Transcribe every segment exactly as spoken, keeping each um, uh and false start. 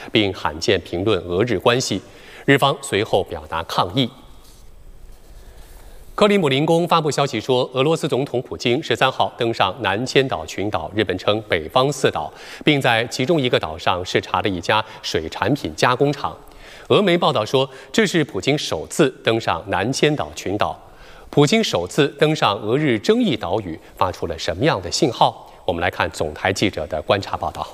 并罕见评论俄日关系。日方随后表达抗议。克里姆林宫发布消息说，俄罗斯总统普京十三号登上南千岛群岛，日本称北方四岛，并在其中一个岛上视察了一家水产品加工厂。俄媒报道说，这是普京首次登上南千岛群岛。普京首次登上俄日争议岛屿，发出了什么样的信号？我们来看总台记者的观察报道。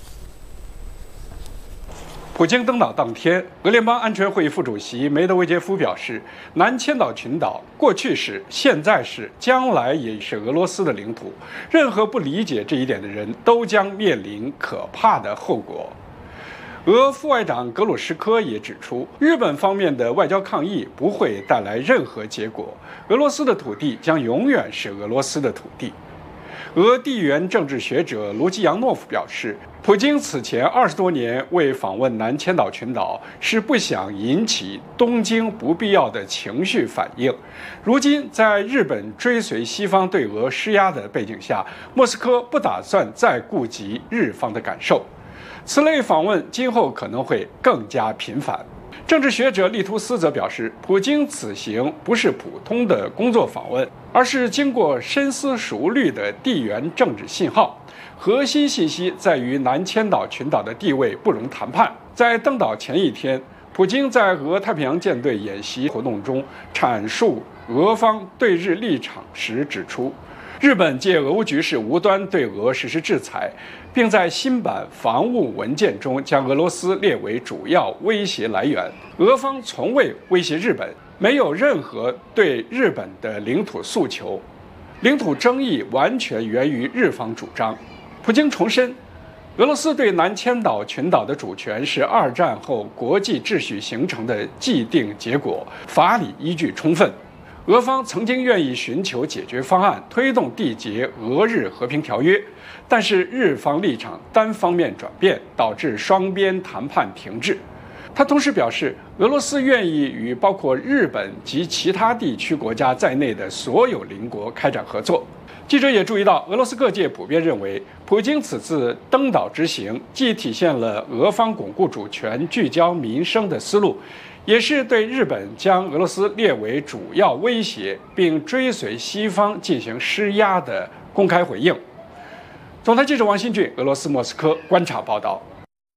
普京登岛当天，俄联邦安全会议副主席梅德韦杰夫表示，南千岛群岛过去是、现在是、将来也是俄罗斯的领土，任何不理解这一点的人都将面临可怕的后果。俄副外长格鲁什科也指出，日本方面的外交抗议不会带来任何结果，俄罗斯的土地将永远是俄罗斯的土地。俄地缘政治学者卢基扬诺夫表示，普京此前二十多年未访问南千岛群岛，是不想引起东京不必要的情绪反应。如今，在日本追随西方对俄施压的背景下，莫斯科不打算再顾及日方的感受。此类访问今后可能会更加频繁。政治学者利图斯则表示，普京此行不是普通的工作访问，而是经过深思熟虑的地缘政治信号。核心信息在于南千岛群岛的地位不容谈判。在登岛前一天，普京在俄太平洋舰队演习活动中阐述俄方对日立场时指出，日本借俄乌局势无端对俄实施制裁，并在新版防务文件中将俄罗斯列为主要威胁来源。俄方从未威胁日本，没有任何对日本的领土诉求，领土争议完全源于日方主张。普京重申，俄罗斯对南千岛群岛的主权是二战后国际秩序形成的既定结果，法理依据充分。俄方曾经愿意寻求解决方案，推动缔结俄日和平条约，但是日方立场单方面转变，导致双边谈判停滞。他同时表示，俄罗斯愿意与包括日本及其他地区国家在内的所有邻国开展合作。记者也注意到，俄罗斯各界普遍认为，普京此次登岛之行既体现了俄方巩固主权、聚焦民生的思路，也是对日本将俄罗斯列为主要威胁并追随西方进行施压的公开回应。总台记者王新俊，俄罗斯莫斯科观察报道。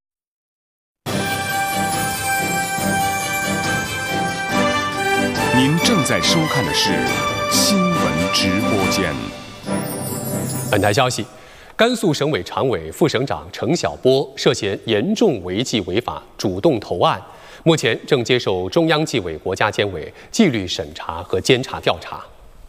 您正在收看的是新闻直播间。 本台消息，甘肃省委常委、副省长程晓波涉嫌严重违纪违法，主动投案，目前正接受中央纪委国家监委纪律审查和监察调查。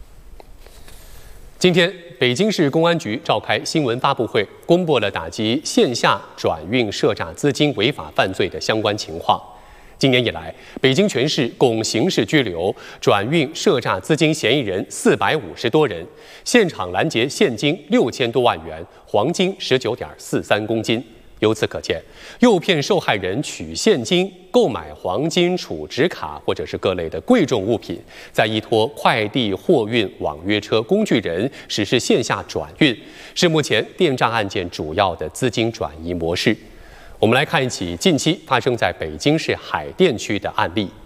今天，北京市公安局召开新闻发布会，公布了打击线下转运涉诈资金违法犯罪的相关情况。今年以来，北京全市共刑事拘留转运涉诈资金嫌疑人四百五十多人，现场拦截现金六千多万元，黄金十九点四三公斤。由此可见，诱骗受害人取现金、购买黄金储值卡或者是各类的贵重物品，再依托快递、货运、网约车工具人实施线下转运，是目前电诈案件主要的资金转移模式。我们来看一起近期发生在北京市海淀区的案例。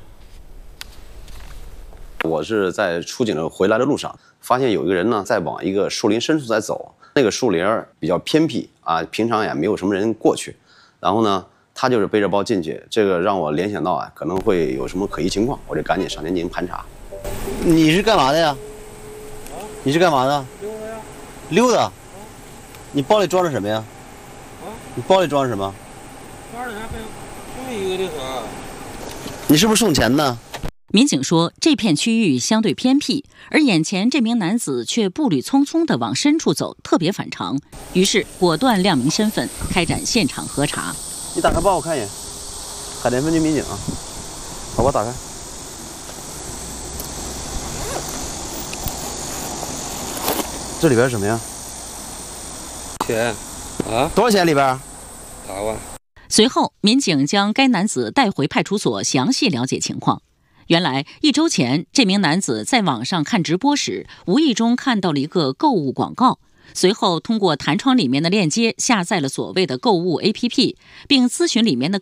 我是在出警的回来的路上，发现有一个人呢在往一个树林深处在走，那个树林比较偏僻啊，平常也没有什么人过去。然后呢，他就是背着包进去，这个让我联想到啊，可能会有什么可疑情况，我就赶紧上前进行盘查。 你是干嘛的呀？你是干嘛的？溜达呀。溜达？你包里装着什么呀？啊？你包里装着什么？包里还背背一个这个。你是不是送钱呢？ 民警说，这片区域相对偏僻，而眼前这名男子却步履匆匆地往深处走，特别反常。于是果断亮明身份，开展现场核查。 你打开包我看一眼，海淀分局民警啊，好，我打开。这里边什么呀？ 钱啊？ 多少钱里边？ 八万。 随后，民警将该男子带回派出所，详细了解情况。原来一周前，这名男子在网上看直播时，无意中看到了一个购物广告，随后通过弹窗里面的链接下载了所谓的购物 A P P， 并咨询里面的